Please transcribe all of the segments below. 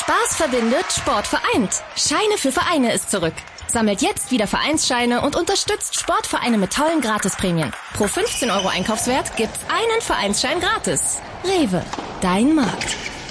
Spaß verbindet, Sport vereint. Scheine für Vereine ist zurück. Sammelt jetzt wieder Vereinsscheine und unterstützt Sportvereine mit tollen Gratisprämien. Pro 15 € Einkaufswert gibt's einen Vereinsschein gratis. Rewe, dein Markt.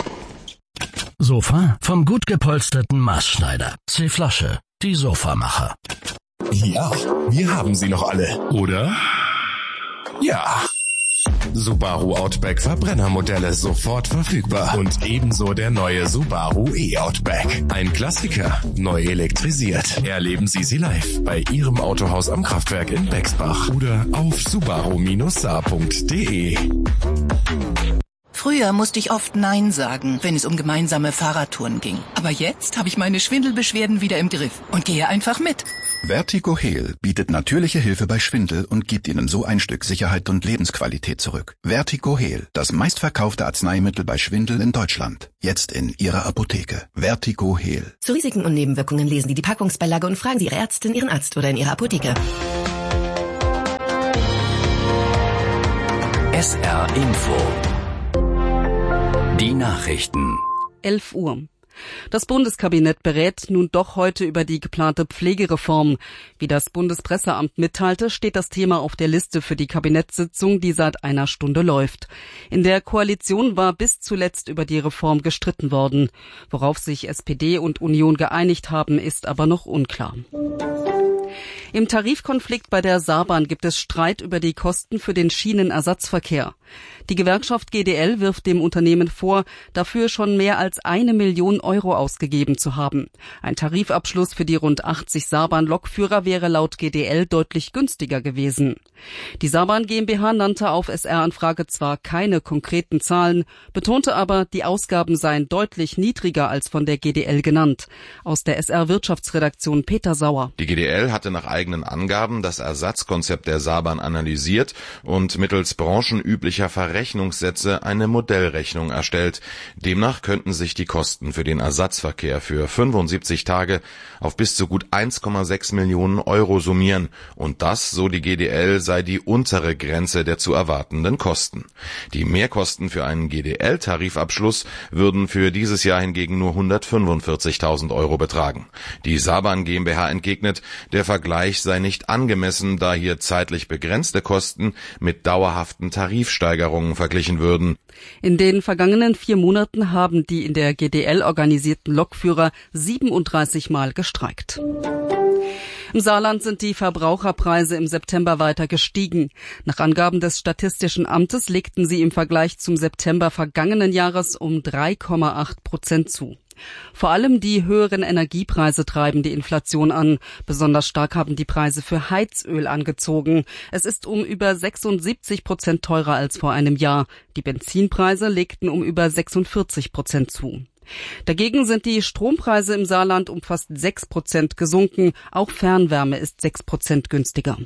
Sofa vom gut gepolsterten Maßschneider. C-Flasche, die Sofamacher. Ja, wir haben sie noch alle. Oder? Ja. Subaru Outback Verbrennermodelle sofort verfügbar. Und ebenso der neue Subaru e-Outback. Ein Klassiker, neu elektrisiert. Erleben Sie sie live bei Ihrem Autohaus am Kraftwerk in Bexbach oder auf subaru-saar.de. Früher musste ich oft Nein sagen, wenn es um gemeinsame Fahrradtouren ging. Aber jetzt habe ich meine Schwindelbeschwerden wieder im Griff und gehe einfach mit. Vertigo Heal bietet natürliche Hilfe bei Schwindel und gibt Ihnen so ein Stück Sicherheit und Lebensqualität zurück. Vertigo Heal, das meistverkaufte Arzneimittel bei Schwindel in Deutschland. Jetzt in Ihrer Apotheke. Vertigo Heal. Zu Risiken und Nebenwirkungen lesen Sie die Packungsbeilage und fragen Sie Ihre Ärztin, Ihren Arzt oder in Ihrer Apotheke. SR Info. Die Nachrichten. 11 Uhr. Das Bundeskabinett berät nun doch heute über die geplante Pflegereform. Wie das Bundespresseamt mitteilte, steht das Thema auf der Liste für die Kabinettssitzung, die seit einer Stunde läuft. In der Koalition war bis zuletzt über die Reform gestritten worden. Worauf sich SPD und Union geeinigt haben, ist aber noch unklar. Im Tarifkonflikt bei der Saarbahn gibt es Streit über die Kosten für den Schienenersatzverkehr. Die Gewerkschaft GdL wirft dem Unternehmen vor, dafür schon mehr als 1 Million € ausgegeben zu haben. Ein Tarifabschluss für die rund 80 Saarbahn-Lokführer wäre laut GdL deutlich günstiger gewesen. Die Saarbahn GmbH nannte auf SR-Anfrage zwar keine konkreten Zahlen, betonte aber, die Ausgaben seien deutlich niedriger als von der GdL genannt. Aus der SR-Wirtschaftsredaktion Peter Sauer. Die GdL hatte nach eigenen Angaben das Ersatzkonzept der Saarbahn analysiert und mittels branchenüblicher Verrechnungssätze eine Modellrechnung erstellt. Demnach könnten sich die Kosten für den Ersatzverkehr für 75 Tage auf bis zu gut 1,6 Millionen € summieren. Und das, so die GdL, sei die untere Grenze der zu erwartenden Kosten. Die Mehrkosten für einen GdL-Tarifabschluss würden für dieses Jahr hingegen nur 145.000 € betragen. Die Saarbahn GmbH entgegnet, der Vergleich sei nicht angemessen, da hier zeitlich begrenzte Kosten mit dauerhaften Tarifsteigerungen verglichen würden. In den vergangenen 4 Monaten haben die in der GdL organisierten Lokführer 37 Mal gestreikt. Im Saarland sind die Verbraucherpreise im September weiter gestiegen. Nach Angaben des Statistischen Amtes legten sie im Vergleich zum September vergangenen Jahres um 3,8% zu. Vor allem die höheren Energiepreise treiben die Inflation an. Besonders stark haben die Preise für Heizöl angezogen. Es ist um über 76% teurer als vor einem Jahr. Die Benzinpreise legten um über 46% zu. Dagegen sind die Strompreise im Saarland um fast 6% gesunken. Auch Fernwärme ist 6% günstiger.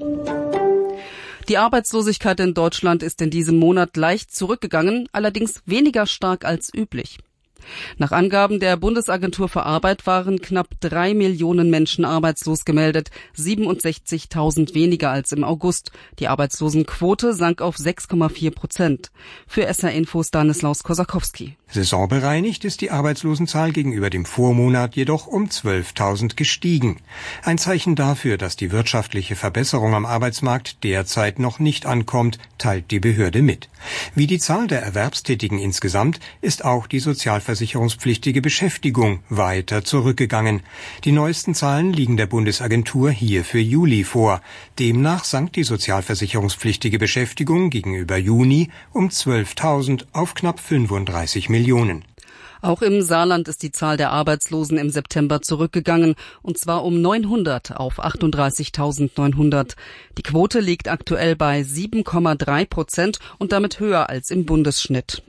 Die Arbeitslosigkeit in Deutschland ist in diesem Monat leicht zurückgegangen, allerdings weniger stark als üblich. Nach Angaben der Bundesagentur für Arbeit waren knapp 3 Millionen Menschen arbeitslos gemeldet, 67.000 weniger als im August. Die Arbeitslosenquote sank auf 6,4%. Für SR Info Stanislaus Kosakowski. Saisonbereinigt ist die Arbeitslosenzahl gegenüber dem Vormonat jedoch um 12.000 gestiegen. Ein Zeichen dafür, dass die wirtschaftliche Verbesserung am Arbeitsmarkt derzeit noch nicht ankommt, teilt die Behörde mit. Wie die Zahl der Erwerbstätigen insgesamt ist auch die sozialversicherungspflichtige Beschäftigung weiter zurückgegangen. Die neuesten Zahlen liegen der Bundesagentur hier für Juli vor. Demnach sank die sozialversicherungspflichtige Beschäftigung gegenüber Juni um 12.000 auf knapp 35 Millionen. Auch im Saarland ist die Zahl der Arbeitslosen im September zurückgegangen, und zwar um 900 auf 38.900. Die Quote liegt aktuell bei 7,3% und damit höher als im Bundesschnitt.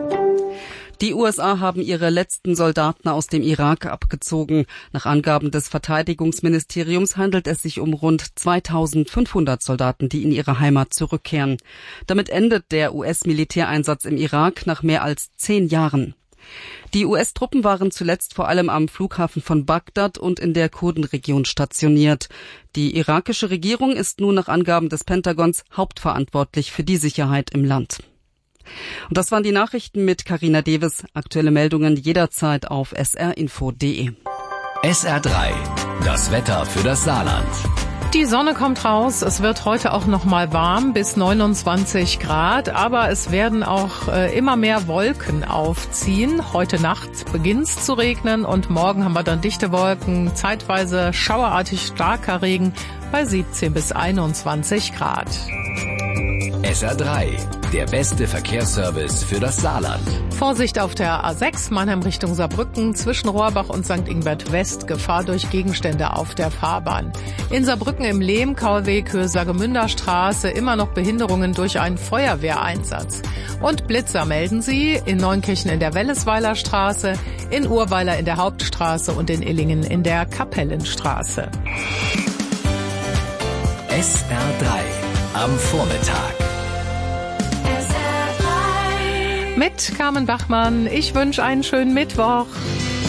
Die USA haben ihre letzten Soldaten aus dem Irak abgezogen. Nach Angaben des Verteidigungsministeriums handelt es sich um rund 2.500 Soldaten, die in ihre Heimat zurückkehren. Damit endet der US-Militäreinsatz im Irak nach mehr als 10 Jahren. Die US-Truppen waren zuletzt vor allem am Flughafen von Bagdad und in der Kurdenregion stationiert. Die irakische Regierung ist nun nach Angaben des Pentagons hauptverantwortlich für die Sicherheit im Land. Und das waren die Nachrichten mit Carina Deves. Aktuelle Meldungen jederzeit auf srinfo.de. SR3, das Wetter für das Saarland. Die Sonne kommt raus, es wird heute auch noch mal warm bis 29 Grad, aber es werden auch immer mehr Wolken aufziehen. Heute Nacht beginnt's zu regnen und morgen haben wir dann dichte Wolken, zeitweise schauerartig starker Regen bei 17 bis 21 Grad. SR3, der beste Verkehrsservice für das Saarland. Vorsicht auf der A6 Mannheim Richtung Saarbrücken zwischen Rohrbach und St. Ingbert West, Gefahr durch Gegenstände auf der Fahrbahn. In Saarbrücken im Lehmkauweg Höhe Saargemünder Straße immer noch Behinderungen durch einen Feuerwehreinsatz. Und Blitzer melden sie in Neunkirchen in der Wellesweiler Straße, in Urweiler in der Hauptstraße und in Illingen in der Kapellenstraße. SR3 am Vormittag. Mit Carmen Bachmann. Ich wünsche einen schönen Mittwoch.